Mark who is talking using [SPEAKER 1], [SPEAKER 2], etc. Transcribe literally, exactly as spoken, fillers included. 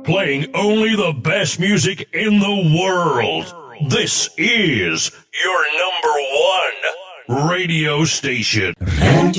[SPEAKER 1] Playing only the best music in the world. This is your number one radio station.